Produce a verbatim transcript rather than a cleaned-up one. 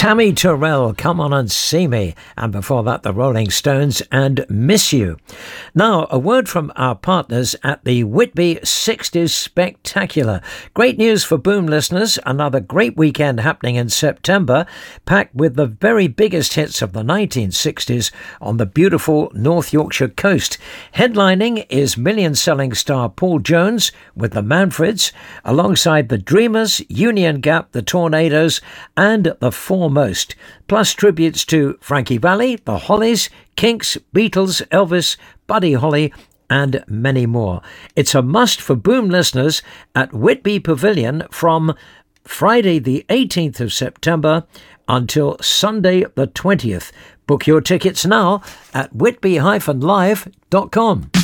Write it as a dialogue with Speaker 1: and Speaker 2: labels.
Speaker 1: Tammy Terrell, Come On and See Me, and before that the Rolling Stones and Miss You. Now, a word from our partners at the Whitby sixties Spectacular. Great news for Boom listeners, another great weekend happening in September, packed with the very biggest hits of the nineteen sixties on the beautiful North Yorkshire coast. Headlining is million-selling star Paul Jones with the Manfreds, alongside the Dreamers, Union Gap, the Tornadoes, and the Foremost, plus tributes to Frankie Valli, the Hollies, Kinks, Beatles, Elvis, Buddy Holly, and many more. It's a must for Boom listeners at Whitby Pavilion from Friday the eighteenth of September until Sunday the twentieth. Book your tickets now at whitby dash live dot com.